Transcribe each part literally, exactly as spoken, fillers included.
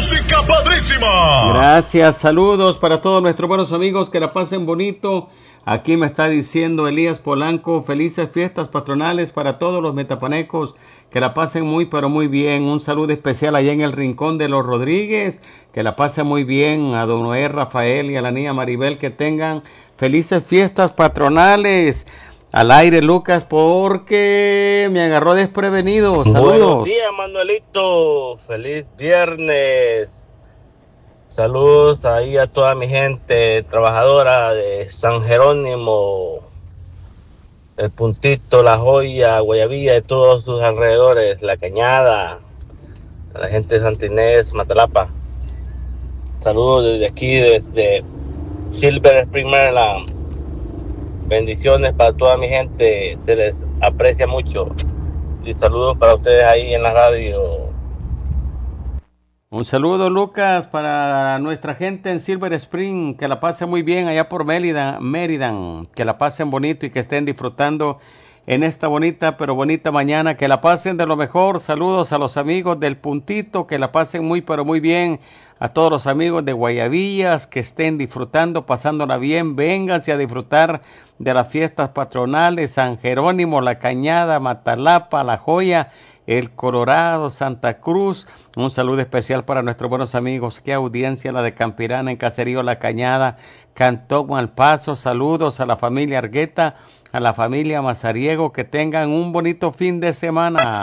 música padrísima. Gracias, saludos para todos nuestros buenos amigos, que la pasen bonito. Aquí me está diciendo Elías Polanco, felices fiestas patronales para todos los metapanecos, que la pasen muy pero muy bien. Un saludo especial allá en el Rincón de los Rodríguez, que la pasen muy bien, a don Noé Rafael y a la niña Maribel, que tengan felices fiestas patronales. Al aire, Lucas, porque me agarró desprevenido. Saludos. Buenos días, Manuelito. Feliz viernes. Saludos ahí a toda mi gente trabajadora de San Jerónimo, El Puntito, La Joya, Guayavilla, de todos sus alrededores, La Cañada, a la gente de Santa Inés, Matalapa. Saludos desde aquí, desde Silver Spring, Maryland. Bendiciones para toda mi gente, se les aprecia mucho. Y saludos para ustedes ahí en la radio. Un saludo, Lucas, para nuestra gente en Silver Spring, que la pasen muy bien allá por Mérida, Mérida, que la pasen bonito y que estén disfrutando en esta bonita pero bonita mañana, que la pasen de lo mejor. Saludos a los amigos del Puntito, que la pasen muy pero muy bien. A todos los amigos de Guayabillas, que estén disfrutando, pasándola bien. Vénganse a disfrutar de las fiestas patronales, San Jerónimo, La Cañada, Matalapa, La Joya, El Colorado, Santa Cruz. Un saludo especial para nuestros buenos amigos. Qué audiencia la de Campirana, en Caserío La Cañada, Cantón Malpaso. Saludos a la familia Argueta, a la familia Mazariego, que tengan un bonito fin de semana.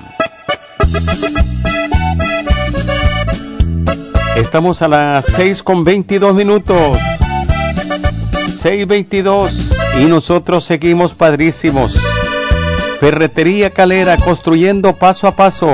Estamos a las seis con veintidós minutos. seis veintidós y nosotros seguimos padrísimos. Ferretería Calera, construyendo paso a paso.